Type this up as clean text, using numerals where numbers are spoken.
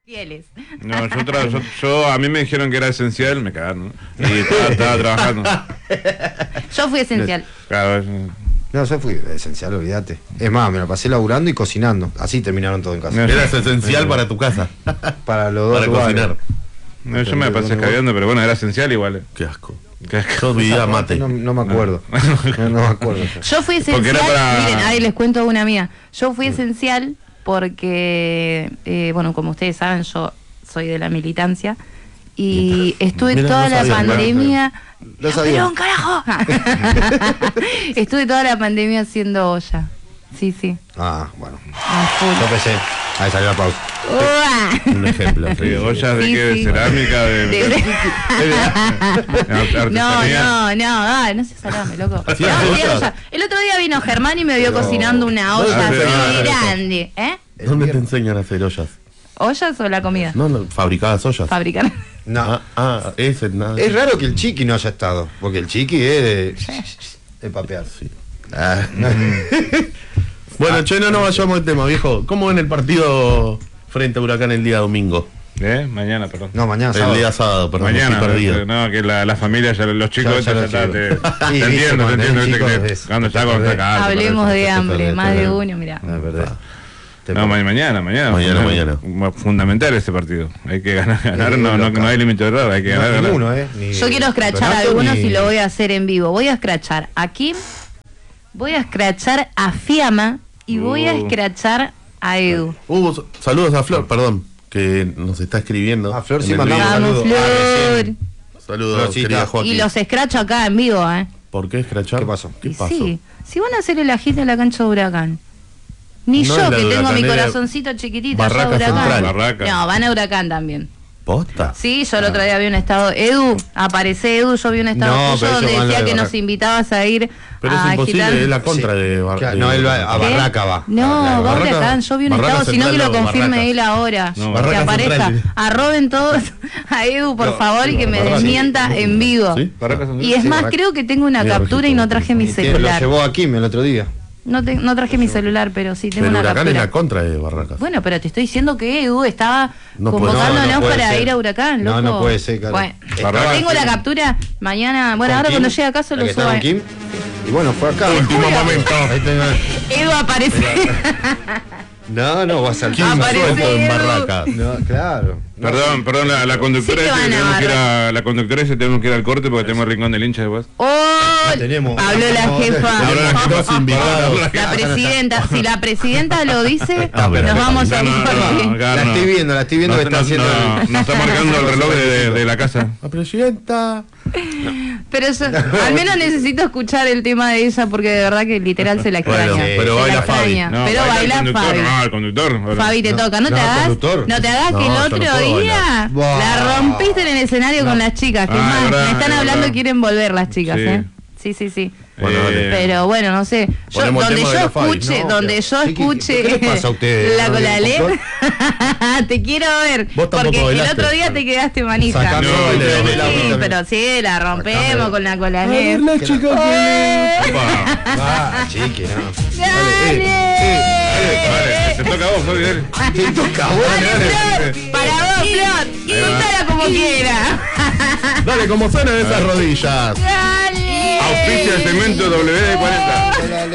Fieles. No, a mí me dijeron que era esencial, me cagaron, ¿no? Y estaba trabajando. Yo fui esencial. Claro, No, yo fui esencial, olvídate. Es más, me lo pasé laburando y cocinando. Así terminaron todo en casa. Eras esencial para tu casa. Para los dos Para lugares. cocinar. no, yo me la pasé escabeando, pero bueno, era esencial igual. Qué asco. Qué asco. Yo vivía mate. No me acuerdo. No me acuerdo. Yo fui Porque esencial. era para- Miren, ahí les cuento una mía. Yo fui esencial porque, bueno, como ustedes saben, yo soy de la militancia y estuve Mira, toda no la sabía, pandemia. Lo sabía. ¡Pero un carajo! Estuve toda la pandemia haciendo olla. Sí, sí. Ah, bueno. A full. Yo pensé. Ahí salió la pausa. ¡Uah! Un ejemplo. Sí, ollas de Sí, qué, de sí. cerámica, de No, artesanía. no seas salame, loco. Así No, es, sí, ollas. olla. El otro día vino Germán y me vio cocinando una olla Ah, sí, así ah, grande. ¿Eh? ¿Dónde te enseñan a hacer ollas? ¿Ollas o la comida? No, fabricadas ollas. Fabricar. No. Ese nada. Es raro que el chiqui no haya estado. Porque el chiqui es de papear. Sí. Ah. Bueno, che, no nos vayamos del tema, viejo. ¿Cómo ven el partido frente a Huracán el día domingo? Mañana, perdón. No, mañana El sábado. día sábado, perdón, Mañana, estoy perdido. no, que la familia, ya, los chicos, Ya ya los está, chicos. te Sí, entiendo, viste, te entiendo, chicos, viste, es- cuando está con perdés. sacada. Hablemos de hambre, perdés, más de perdés. uno, mirá. No, es verdad. No, mañana. Mañana. Fundamental ese partido. Hay que ganar, no loca. hay límite de error, hay que No, ganar. ninguno, ni Yo quiero escrachar a Renato, algunos ni- y lo voy a hacer en vivo. Voy a escrachar a Kim, voy a escrachar a Fiamma y voy a escrachar a Edu. Saludos a Flor, perdón, que nos está escribiendo. A Flor en sí el mandamos video. Vamos, saludos. Flor. recién. Saludos, Florcita. querida Joaquín. Y los escracho acá en vivo, ¿eh? ¿Por qué escrachar? ¿Qué pasó? ¿Qué Y pasó? sí, si van a hacer el ajito en la cancha de Huracán. Ni No yo, es la que de tengo Huracán, mi es la corazoncito chiquitito allá Barraca de Huracán. Central. Barraca. No, van a Huracán también. ¿Posta? Sí, yo el otro día vi un estado. Edu, aparece Edu, yo vi un estado No, tuyo pero donde ellos van a decía la de que nos Barraca. invitabas a ir Pero a es imposible, agitar. es la contra Sí. de Claro, no, él va a ¿Qué? Barraca va. No, A va a Barraca- Huracán, yo vi un Barraca estado, sino que lo Central o confirme Barracas. él ahora. No, que Barraca aparezca. Central. Arroben todos a Edu, por No, favor, y que me Barraca. desmienta en vivo. ¿Sí? Barracas son- Y es Sí, más, Barraca. creo que tengo una Mira, captura y no traje mi Lo celular. llevó a Kim el otro día. No traje mi celular, pero sí tengo Pero una Huracán es captura. la contra de Barracas. Bueno, pero te estoy diciendo que Edu estaba No puede- convocándonos no puede para ser. ir a Huracán, No, loco. no puede ser, Caro. Bueno, Estaba tengo la Kim. captura mañana. Bueno, ¿Con ahora Kim? cuando llegue a casa ¿La lo que subo. está con Kim? Y bueno, fue acá. Último momento. Ahí tengo- Edu aparece. No, va a ser ¿Quién Aparece suelto en Edu. Barracas? No, claro. Perdón, la conductora Sí que dice que van a tenemos que ir a la conductora dice que tenemos que ir al corte porque tenemos el rincón del hincha después. ¡Oh! tenemos. Habló la jefa. Tenemos dos invitados. La presidenta. Si la presidenta lo dice, pero- nos vamos a No, un no, corte. no, acá La no. estoy viendo que está haciendo. Nos está marcando el reloj de la casa. La presidenta. Pero yo al menos necesito escuchar el tema de ella porque de verdad que literal se la extraña. Bueno, pero Se la baila Fabi. extraña. No, pero el baila conductor, Fabi. No, el conductor. Fabi, te No, toca, no te no, hagas, conductor. no te hagas No, que el yo no otro puedo día bailar. la rompiste en el escenario con las chicas, que es Ah, más, es verdad, me están es hablando verdad. y quieren volver las chicas, Sí. ¿eh? Sí. Bueno, dale. Pero bueno, no sé. Yo, Ponemos el donde tema yo de la Fabi. escuche, No, donde pero- yo Chiqui, escuche ¿qué le pasa a ustedes? la ¿No colalé, viene te quiero ver. Vos tampoco Porque el bailaste. otro día te quedaste manija. Sacando No, el no, de la Sí, también. pero sí, la rompemos con la colalé. La chica que... Va, chiqui, no. Vale, te toca a vos, Fabi, dale. Te toca a vos. Dale, Flor, para vos, Flor. Contala como quiera. Dale, como suenan esas rodillas. Dale. Auspicia el cemento WD-40.